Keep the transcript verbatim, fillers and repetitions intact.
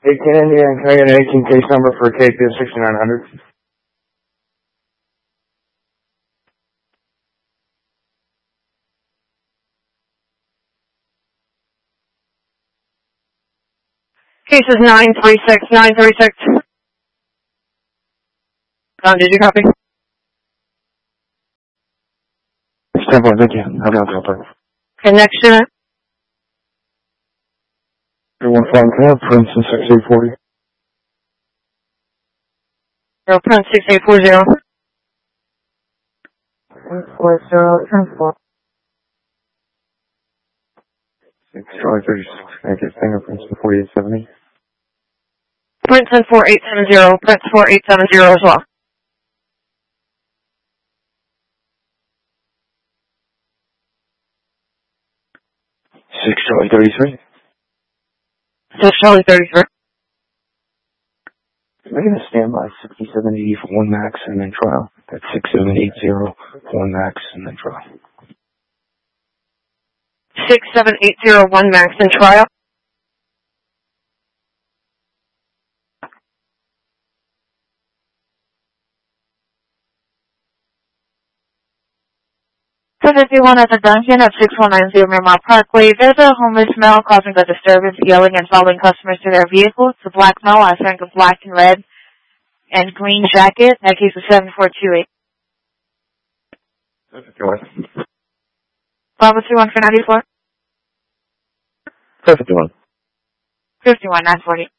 eighteen Indian, can I get an eighteen case number for K P sixty-nine hundred? Case is nine three six, nine three six. Um, did you copy? ten four, thank you. Have a good one. Okay, next unit. One five cab, Princeton six eight forty. Zero, Prince six eight four zero. Four zero, transport. Six Charlie thirty-six, can I get fingerprints for forty-eight seventy? Princeton four eight seven zero, Prince four eight seven zero as well. Six Charlie thirty-three. Six Charlie thirty-three. Can I get a standby sixty-seven eighty for one max and then trial? That's six seven eight zero for one max and then trial. Six seven eight zero one max in trial. two fifty-one at the Duncan at six one nine zero Miramar Parkway. There's a homeless male causing a disturbance, yelling and following customers to their vehicles. It's a black male, I think of black and red and green jacket. That case is seven four two eight. Bravo two one for ninety-four. fifty-one. fifty-one, nine forty.